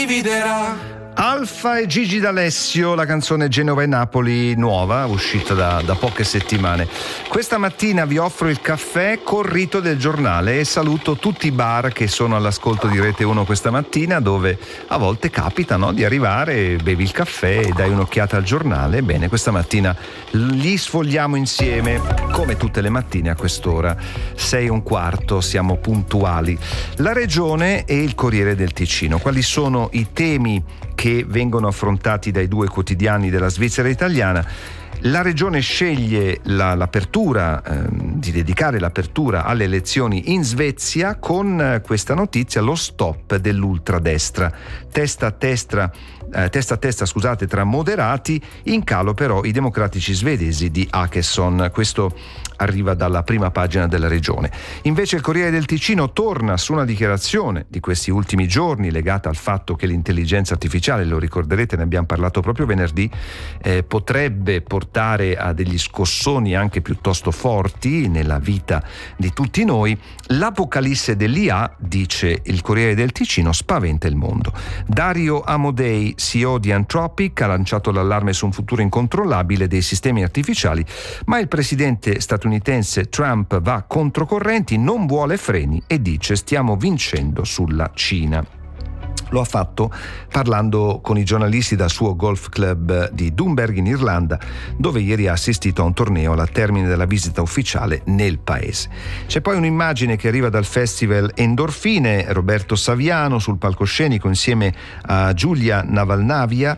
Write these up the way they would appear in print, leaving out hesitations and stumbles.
Alfa e Gigi D'Alessio, la canzone Genova e Napoli nuova, uscita da poche settimane. Questa mattina vi offro il caffè col rito del giornale e saluto tutti i bar che sono all'ascolto di Rete 1 questa mattina, dove a volte capita, no, di arrivare, bevi il caffè e dai un'occhiata al giornale. Bene, questa mattina li sfogliamo insieme, come tutte le mattine a quest'ora, 6:15, siamo puntuali. La Regione e il Corriere del Ticino. Quali sono i temi che vengono affrontati dai due quotidiani della Svizzera italiana? La Regione sceglie l'apertura, di dedicare l'apertura alle elezioni in Svezia con questa notizia: lo stop dell'ultradestra. Testa a testa, tra moderati, in calo però i democratici svedesi di Akesson. Questo arriva dalla prima pagina della Regione. Invece il Corriere del Ticino torna su una dichiarazione di questi ultimi giorni legata al fatto che l'intelligenza artificiale, lo ricorderete, ne abbiamo parlato proprio venerdì, potrebbe portare a degli scossoni anche piuttosto forti nella vita di tutti noi. L'apocalisse dell'IA, dice il Corriere del Ticino, spaventa il mondo. Dario Amodei, CEO di Anthropic, ha lanciato l'allarme su un futuro incontrollabile dei sistemi artificiali, ma il presidente statunitense Trump va controcorrenti, non vuole freni e dice: stiamo vincendo sulla Cina. Lo ha fatto parlando con i giornalisti dal suo golf club di Dunberg in Irlanda, dove ieri ha assistito a un torneo al termine della visita ufficiale nel paese. C'è poi un'immagine che arriva dal festival Endorfine, Roberto Saviano sul palcoscenico insieme a Giulia Navalnavia,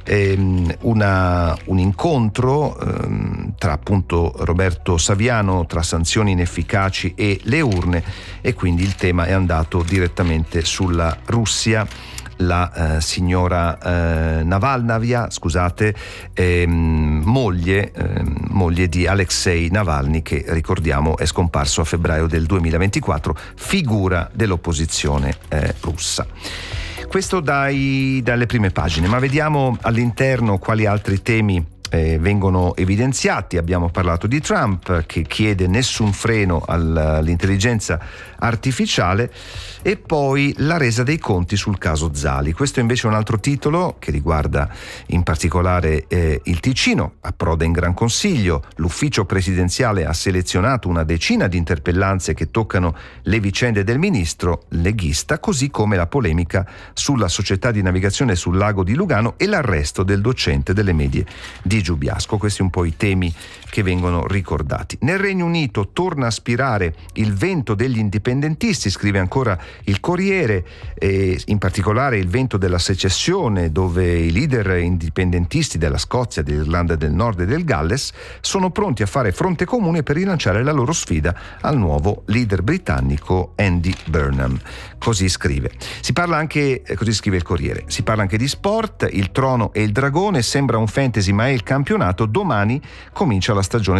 un incontro tra appunto Roberto Saviano, tra sanzioni inefficaci e le urne, e quindi il tema è andato direttamente sulla Russia. La signora Navalnavia, moglie di Alexei Navalny, che ricordiamo è scomparso a febbraio del 2024, figura dell'opposizione russa. Questo dalle prime pagine, ma vediamo all'interno quali altri temi vengono evidenziati. Abbiamo parlato di Trump, che chiede nessun freno all'intelligenza artificiale, e poi la resa dei conti sul caso Zali. Questo invece è un altro titolo che riguarda in particolare il Ticino. Approda in Gran Consiglio, l'ufficio presidenziale ha selezionato una decina di interpellanze che toccano le vicende del ministro leghista, così come la polemica sulla società di navigazione sul lago di Lugano e l'arresto del docente delle medie di Giubiasco. Questi un po' i temi che vengono ricordati. Nel Regno Unito torna a spirare il vento degli indipendentisti, scrive ancora il Corriere, e in particolare il vento della secessione, dove i leader indipendentisti della Scozia, dell'Irlanda del Nord e del Galles sono pronti a fare fronte comune per rilanciare la loro sfida al nuovo leader britannico Andy Burnham. Così scrive. Così scrive il Corriere. Si parla anche di sport. Il Trono e il Dragone sembra un fantasy, ma è il campionato. Domani comincia la stagione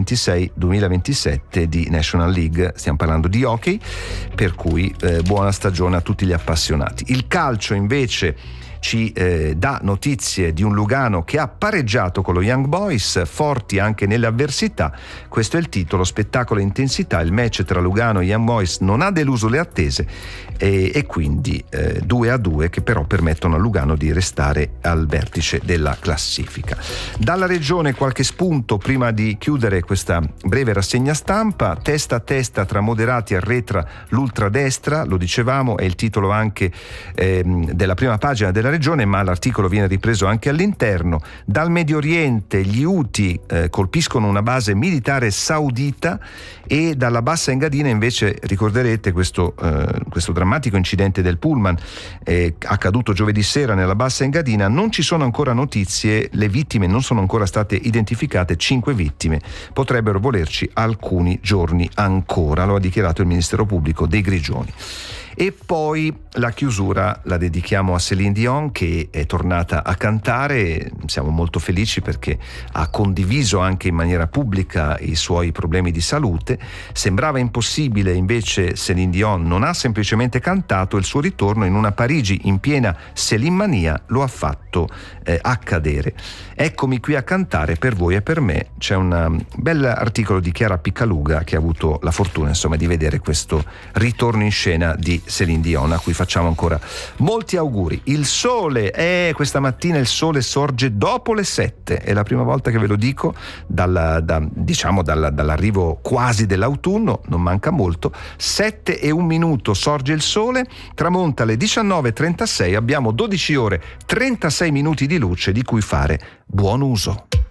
2026-2027 di National League. Stiamo parlando di hockey, per cui buona stagione a tutti gli appassionati. Il calcio invece ci dà notizie di un Lugano che ha pareggiato con lo Young Boys, forti anche nelle avversità. Questo è il titolo: spettacolo e intensità. Il match tra Lugano e Young Boys non ha deluso le attese e quindi 2-2, che però permettono a Lugano di restare al vertice della classifica. Dalla Regione qualche spunto prima di chiudere questa breve rassegna stampa. Testa a testa tra moderati, arretra l'ultradestra, lo dicevamo, è il titolo anche della prima pagina della Regione, ma l'articolo viene ripreso anche all'interno. Dal Medio Oriente gli Houthi colpiscono una base militare saudita, e dalla Bassa Engadina invece ricorderete questo drammatico incidente del pullman accaduto giovedì sera nella Bassa Engadina. Non ci sono ancora notizie, le vittime non sono ancora state identificate, 5 vittime, potrebbero volerci alcuni giorni ancora, lo ha dichiarato il Ministero Pubblico dei Grigioni. E poi la chiusura la dedichiamo a Céline Dion, che è tornata a cantare. Siamo molto felici perché ha condiviso anche in maniera pubblica i suoi problemi di salute. Sembrava impossibile, invece Céline Dion non ha semplicemente cantato. Il suo ritorno in una Parigi in piena Céline mania lo ha fatto accadere. Eccomi qui a cantare per voi e per me. C'è un bel articolo di Chiara Piccaluga che ha avuto la fortuna, insomma, di vedere questo ritorno in scena di Céline Dion, a cui facciamo ancora molti auguri. Il sole, questa mattina il sole sorge dopo le 7, è la prima volta che ve lo dico dall'arrivo quasi dell'autunno, non manca molto. 7:01 sorge il sole, tramonta alle 19:36, abbiamo 12 ore 36 minuti di luce di cui fare buon uso.